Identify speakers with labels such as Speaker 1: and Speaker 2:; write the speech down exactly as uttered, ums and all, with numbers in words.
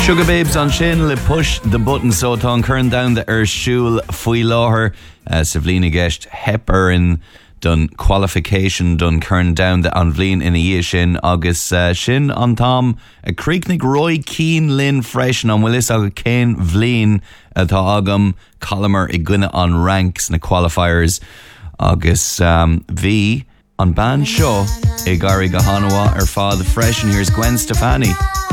Speaker 1: Sugar Babes on sin le push the button so tá current down the ar siúl faoi láthair uh, sa bhliain gceist hep ar in done qualification done current down the an bhliain ina dhé sin agus uh, sin an tám a críicnig Roy Keane Lynn freisin an bhfuil is aga cén bhliain atá agam columnar i gcuine an ranks na qualifiers agus um, bhí an band seo i gcairí go Hanua ar fád freisin. Here's Gwen Stefani.